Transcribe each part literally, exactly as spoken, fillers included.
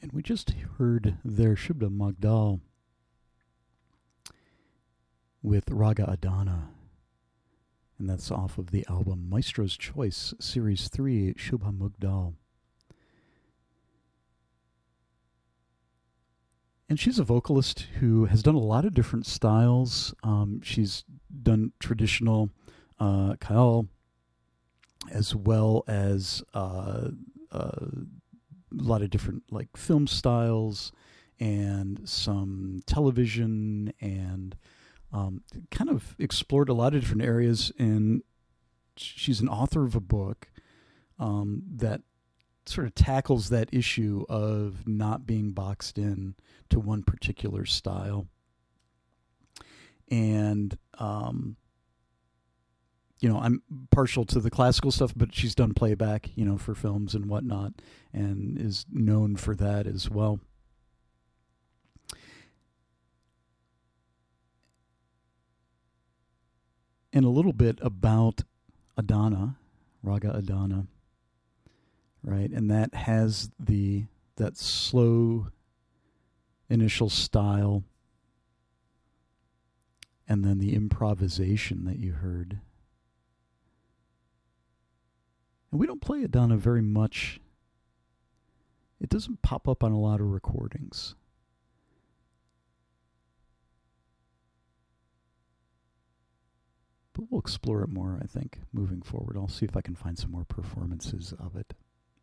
And we just heard their Shubha Magdal with Raga Adana. And that's off of the album Maestro's Choice, Series three, Shubha Mugdal. And she's a vocalist who has done a lot of different styles. Um, she's done traditional uh, Khyal, as well as uh, uh, a lot of different like film styles and some television, and um, kind of explored a lot of different areas. And she's an author of a book um, that sort of tackles that issue of not being boxed in to one particular style. And, um, you know, I'm partial to the classical stuff, but she's done playback, you know, for films and whatnot, and is known for that as well. And a little bit about Adana, Raga Adana, right? And that has the that slow initial style, and then the improvisation that you heard. And we don't play Adana very much. It doesn't pop up on a lot of recordings. But we'll explore it more, I think, moving forward. I'll see if I can find some more performances of it.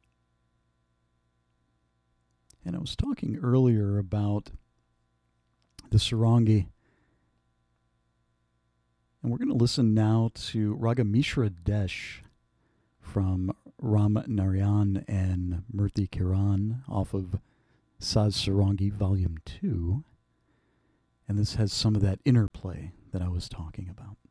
And I was talking earlier about the Sarangi. And we're going to listen now to Raga Mishra Desh from Ram Narayan and Murthy Kiran off of Saz Sarangi Volume two. And this has some of that interplay that I was talking about.